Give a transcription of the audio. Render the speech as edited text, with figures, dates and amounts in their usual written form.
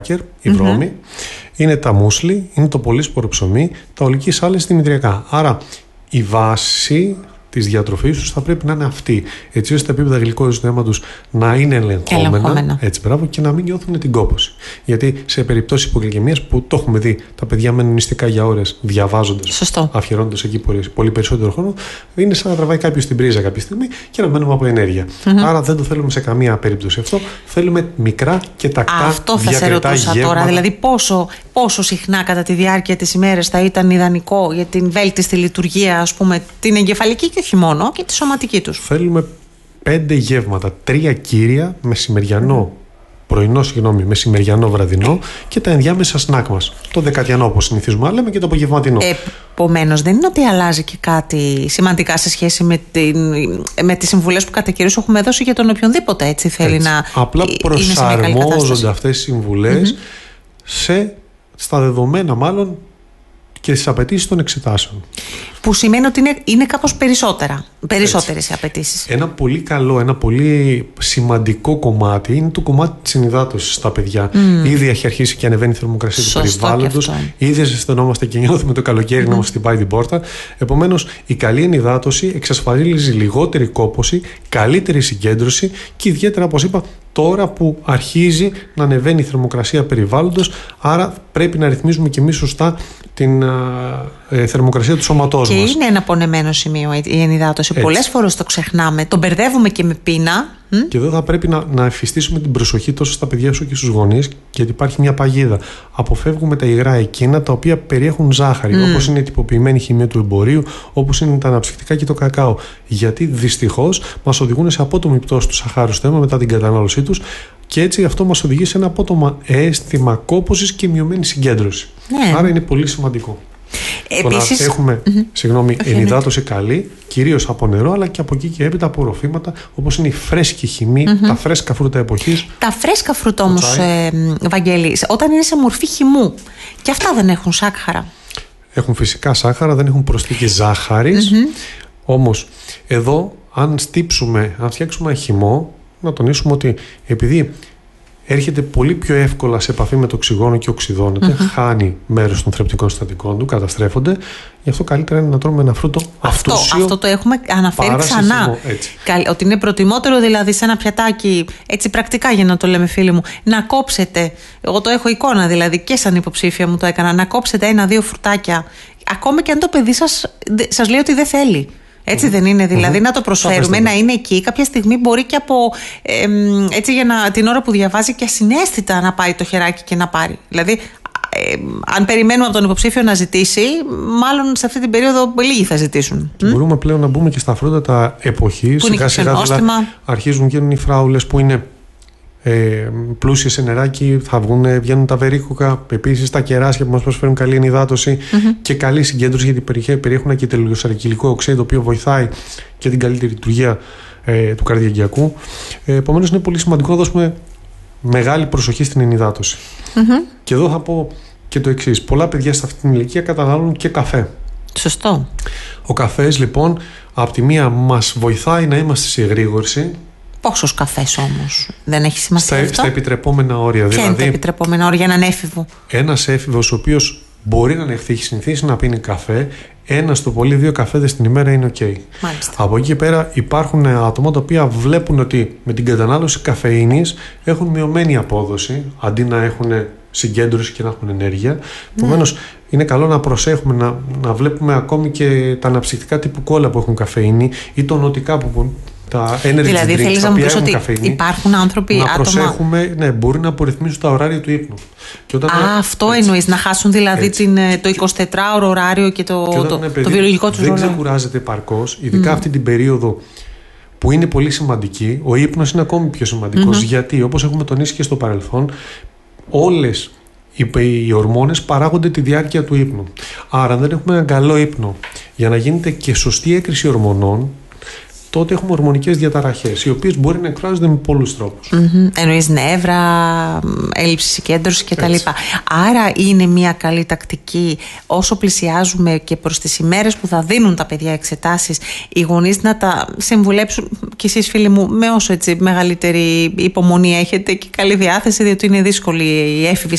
η βρώμη, είναι τα μούσλι, είναι το πολύσπορο ψωμί, τα ολική σάλες δημητριακά. Άρα η βάση της διατροφής τους θα πρέπει να είναι αυτή, έτσι ώστε τα επίπεδα γλυκόζης του αίματος να είναι ελεγχόμενα. Έτσι, μπράβο, και να μην νιώθουν την κόπωση. Γιατί σε περιπτώσεις υπογλυκαιμίας, που το έχουμε δει, τα παιδιά μένουν νηστικά για ώρες διαβάζοντας, αφιερώνοντας εκεί πολύ περισσότερο χρόνο, είναι σαν να τραβάει κάποιος την πρίζα κάποια στιγμή και να μένουμε από ενέργεια. Άρα δεν το θέλουμε σε καμία περίπτωση αυτό. Θέλουμε μικρά και τακτά. Αυτό θα σε ρωτούσα τώρα. Δηλαδή, πόσο συχνά κατά τη διάρκεια της ημέρας θα ήταν ιδανικό για την βέλτιστη λειτουργία, ας πούμε, την εγκεφαλική και όχι μόνο, και τη σωματική τους. Θέλουμε 5 γεύματα, 3 κύρια, μεσημεριανό πρωινό, μεσημεριανό βραδινό και τα ενδιάμεσα σνακ μας. Το δεκατιανό, όπως συνηθίζουμε να λέμε, και το απογευματινό. Επομένως, δεν είναι ότι αλλάζει και κάτι σημαντικά σε σχέση με τις συμβουλές που κατά καιρούς έχουμε δώσει για τον οποιονδήποτε έτσι θέλει να. Απλά προσαρμόζονται αυτές οι συμβουλές στα δεδομένα, μάλλον, και στις απαιτήσεις των εξετάσεων. Που σημαίνει ότι είναι κάπως περισσότερες οι απαιτήσεις. Ένα πολύ καλό, ένα πολύ σημαντικό κομμάτι είναι το κομμάτι της ενυδάτωσης στα παιδιά. Ήδη έχει αρχίσει και ανεβαίνει η θερμοκρασία του περιβάλλοντος. Ήδη ζεσθενόμαστε και νιώθουμε το καλοκαίρι να μας χτυπάει την πόρτα. Επομένως, η καλή ενυδάτωση εξασφαλίζει λιγότερη κόπωση, καλύτερη συγκέντρωση και ιδιαίτερα, όπως είπα, τώρα που αρχίζει να ανεβαίνει η θερμοκρασία περιβάλλοντος, άρα πρέπει να ρυθμίζουμε και εμείς σωστά την θερμοκρασία του σώματός μας. Και είναι ένα πονεμένο σημείο η ενυδάτωση. Πολλές φορές το ξεχνάμε, τον μπερδεύουμε και με πείνα. Και εδώ θα πρέπει να εφιστήσουμε την προσοχή τόσο στα παιδιά όσο και στους γονείς, γιατί υπάρχει μια παγίδα. Αποφεύγουμε τα υγρά εκείνα τα οποία περιέχουν ζάχαρη, όπως είναι η τυποποιημένη χημεία του εμπορίου, όπως είναι τα αναψυκτικά και το κακάο. Γιατί δυστυχώς μας οδηγούν σε απότομη πτώση του σαχάρου στο αίμα μετά την κατανάλωσή τους, και έτσι αυτό μας οδηγεί σε ένα απότομα αίσθημα κόπωσης και μειωμένη συγκέντρωση. Άρα είναι πολύ σημαντικό. Επίσης, να έχουμε ενυδάτωση καλή, κυρίως από νερό, αλλά και από εκεί και έπειτα από οροφήματα, όπως είναι η φρέσκη χυμή, τα φρέσκα φρούτα εποχής. Τα φρέσκα φρούτα όμως, Βαγγέλη, όταν είναι σε μορφή χυμού, και αυτά δεν έχουν σάκχαρα. Έχουν φυσικά σάχαρα, δεν έχουν προσθήκη ζάχαρης. Όμως εδώ, αν φτιάξουμε χυμό, να τονίσουμε ότι επειδή έρχεται πολύ πιο εύκολα σε επαφή με το οξυγόνο και οξυδώνεται, χάνει μέρος των θρεπτικών συστατικών του, καταστρέφονται. Γι' αυτό καλύτερα είναι να τρώμε ένα φρούτο αυτούσιο. Αυτό το έχουμε αναφέρει ξανά. Ότι είναι προτιμότερο, δηλαδή, σε ένα πιατάκι, έτσι πρακτικά για να το λέμε, φίλοι μου, να κόψετε. Εγώ το έχω εικόνα, δηλαδή, και σαν υποψήφια μου το έκανα. Να κόψετε 1-2 φρουτάκια, ακόμα και αν το παιδί σας λέει ότι δεν θέλει. Έτσι δεν είναι, δηλαδή να το προσφέρουμε, να είναι εκεί. Κάποια στιγμή μπορεί και έτσι την ώρα που διαβάζει και ασυναίσθητα να πάει το χεράκι και να πάρει. Δηλαδή, αν περιμένουμε από τον υποψήφιο να ζητήσει, μάλλον σε αυτή την περίοδο λίγοι θα ζητήσουν. Μπορούμε πλέον να μπούμε και στα φρούτα τα εποχής. Σιγά σιγά δηλαδή, αρχίζουν και γίνουν οι φράουλες που είναι πλούσιες σε νεράκι, βγαίνουν τα βερίκοκα, επίσης τα κεράσια που μας προσφέρουν καλή ενυδάτωση και καλή συγκέντρωση, γιατί περιέχουν και τελειοσαρκυλικό οξύ, το οποίο βοηθάει και την καλύτερη λειτουργία του καρδιαγγειακού. Επομένως, είναι πολύ σημαντικό να δώσουμε μεγάλη προσοχή στην ενυδάτωση. Και εδώ θα πω και το εξής: πολλά παιδιά σε αυτή την ηλικία καταναλώνουν και καφέ. Σωστό. Ο καφές, λοιπόν, από τη μία μας βοηθάει να είμαστε σε εγρήγορση. Πόσος καφές όμως, δεν έχει σημασία αυτό? Στα επιτρεπόμενα όρια. Ποια είναι τα επιτρεπόμενα όρια για έναν έφηβο? Ένας έφηβος ο οποίος μπορεί να έχει συνηθίσει να πίνει καφέ, 1 στο πολύ 2 καφέδες την ημέρα είναι ok. Από εκεί και πέρα υπάρχουν άτομα τα οποία βλέπουν ότι με την κατανάλωση καφεΐνης έχουν μειωμένη απόδοση, αντί να έχουν συγκέντρωση και να έχουν ενέργεια. Επομένως, είναι καλό να προσέχουμε, να βλέπουμε ακόμη και τα αναψυκτικά τύπου κόλλα που έχουν καφεΐνη ή τονωτικά που τα energy δηλαδή, drinks, θέλεις τα να μου οποία πεις έχουν ότι καφεΐνη, υπάρχουν άνθρωποι, να άτομα... προσέχουμε, ναι, μπορεί να απορριθμίσουν τα ωράρια του ύπνου. Και όταν αυτό εννοείς, να χάσουν δηλαδή το 24ωρο ωράριο και το βιολογικό τους δεν ρόλο. Δεν ξεκουράζεται επαρκώς, ειδικά αυτή την περίοδο που είναι πολύ σημαντική. Ο ύπνος είναι ακόμη πιο σημαντικός, γιατί, όπως έχουμε τονίσει και στο παρελθόν, όλες οι ορμόνες παράγονται τη διάρκεια του ύπνου. Άρα, αν δεν έχουμε έναν καλό ύπνο για να γίνεται και σωστή έκρηση ορμονών, τότε έχουμε ορμονικές διαταραχές, οι οποίες μπορεί να εκφράζονται με πολλούς τρόπους. Εννοείς νεύρα, έλλειψη συγκέντρωσης κτλ. Άρα είναι μια καλή τακτική, όσο πλησιάζουμε και προς τις ημέρες που θα δίνουν τα παιδιά εξετάσεις, οι γονείς να τα συμβουλέψουν, και εσείς φίλοι μου, με όσο έτσι μεγαλύτερη υπομονή έχετε και καλή διάθεση, διότι είναι δύσκολη η έφηβη